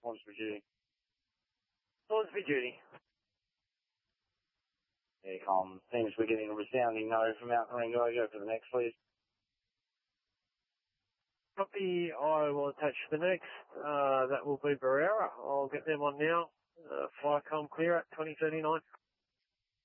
Hornsby duty. Hornsby duty. Aircom, seems we're getting a resounding no from Mount Marengo. Go for the next, please. Copy, I will attach the next. That will be Barrera. I'll get them on now. Flycom clear at 2039.